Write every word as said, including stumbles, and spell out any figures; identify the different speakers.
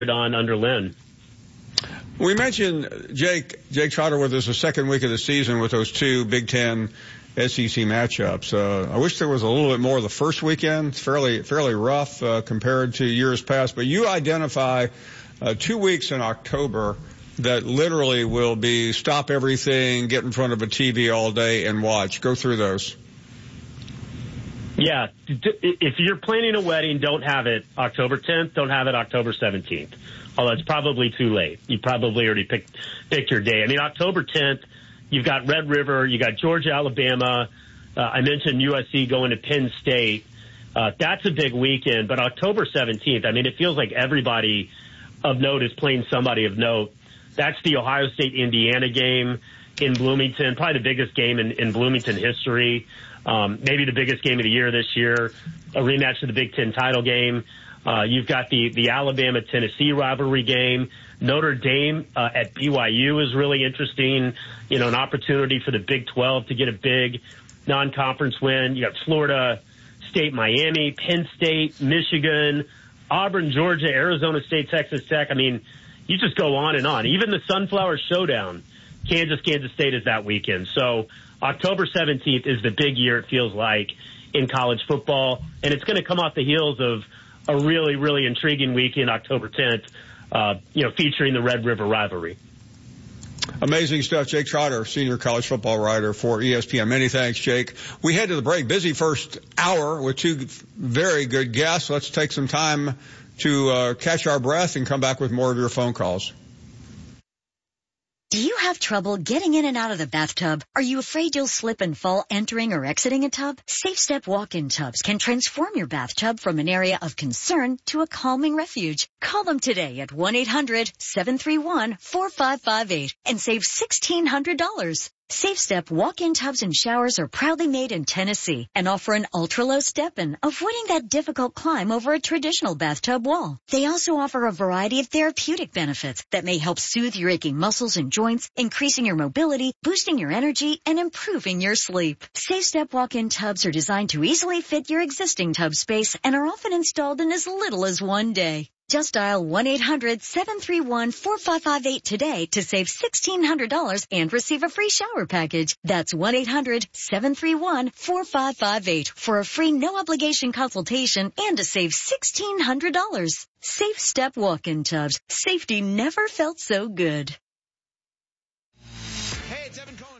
Speaker 1: on under Lynn.
Speaker 2: We mentioned Jake Jake Trotter with us the second week of the season with those two Big Ten S E C matchups. Uh, I wish there was a little bit more the first weekend. It's fairly fairly rough uh, compared to years past. But you identify uh, two weeks in October that literally will be stop everything, get in front of a T V all day and watch. Go through those.
Speaker 1: Yeah, if you're planning a wedding, don't have it October tenth. Don't have it October seventeenth. Although it's probably too late. You probably already picked picked your day. I mean, October tenth, you've got Red River, you got Georgia, Alabama. Uh, I mentioned U S C going to Penn State. Uh, that's a big weekend. But October seventeenth, I mean, it feels like everybody of note is playing somebody of note. That's the Ohio State-Indiana game in Bloomington, probably the biggest game in, in Bloomington history. Um, maybe the biggest game of the year this year, a rematch of the Big Ten title game. Uh, you've got the, the Alabama-Tennessee rivalry game. Notre Dame uh, at B Y U is really interesting. You know, an opportunity for the Big twelve to get a big non-conference win. You got Florida State, Miami, Penn State, Michigan, Auburn, Georgia, Arizona State, Texas Tech. I mean, you just go on and on. Even the Sunflower Showdown, Kansas, Kansas State is that weekend. So October seventeenth is the big year, it feels like, in college football. And it's going to come off the heels of a really, really intriguing weekend, October tenth, uh, you know, featuring the Red River rivalry.
Speaker 2: Amazing stuff. Jake Trotter, senior college football writer for E S P N. Many thanks, Jake. We head to the break. Busy first hour with two very good guests. Let's take some time to uh, catch our breath and come back with more of your phone calls.
Speaker 3: Do you have trouble getting in and out of the bathtub? Are you afraid you'll slip and fall entering or exiting a tub? Safe Step walk-in tubs can transform your bathtub from an area of concern to a calming refuge. Call them today at one eight hundred seven three one four five five eight and save sixteen hundred dollars. Safe Step walk-in tubs and showers are proudly made in Tennessee and offer an ultra-low step-in, avoiding that difficult climb over a traditional bathtub wall. They also offer a variety of therapeutic benefits that may help soothe your aching muscles and joints, increasing your mobility, boosting your energy, and improving your sleep. Safe Step walk-in tubs are designed to easily fit your existing tub space and are often installed in as little as one day. Just dial one eight hundred seven three one four five five eight today to save sixteen hundred dollars and receive a free shower package. That's one eight hundred seven three one four five five eight for a free no-obligation consultation and to save sixteen hundred dollars. Safe Step walk-in tubs. Safety never felt so good.
Speaker 4: Hey, it's Evan Cohen.